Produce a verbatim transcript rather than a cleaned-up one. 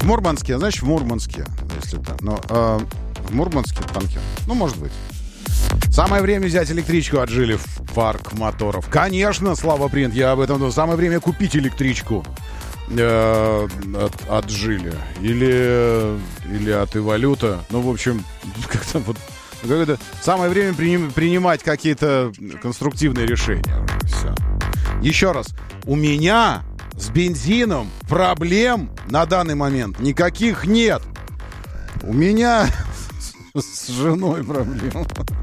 В Мурманске, значит, в Мурманске, если так. Но э, в Мурманске танкер. Ну, может быть. Самое время взять электричку, отжили в парк моторов. Конечно, Слава Принт, я об этом думаю. Самое время купить электричку. Э, от, отжили. Или, или от Эволюта. Ну, в общем, как-то вот... Как-то самое время приним, принимать какие-то конструктивные решения. Все. Еще раз. У меня с бензином проблем на данный момент никаких нет. У меня с женой проблем.